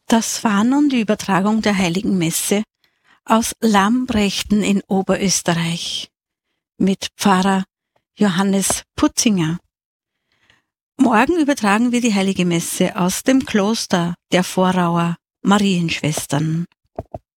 Das war nun die Übertragung der Heiligen Messe aus Lambrechten in Oberösterreich mit Pfarrer Johannes Putzinger. Morgen übertragen wir die Heilige Messe aus dem Kloster der Vorauer Marienschwestern.